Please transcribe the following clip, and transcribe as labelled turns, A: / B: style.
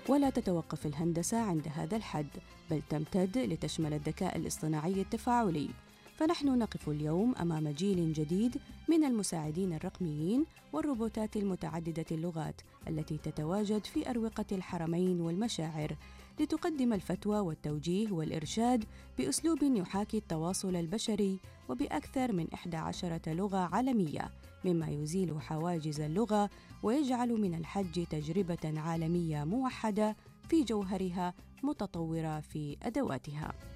A: ولا تتوقف الهندسة عند هذا الحد، بل تمتد لتشمل الذكاء الاصطناعي التفاعلي. فنحن نقف اليوم أمام جيل جديد من المساعدين الرقميين والروبوتات المتعددة اللغات التي تتواجد في أروقة الحرمين والمشاعر لتقدم الفتوى والتوجيه والإرشاد بأسلوب يحاكي التواصل البشري وبأكثر من 11 لغة عالمية، مما يزيل حواجز اللغة ويجعل من الحج تجربة عالمية موحدة في جوهرها متطورة في أدواتها.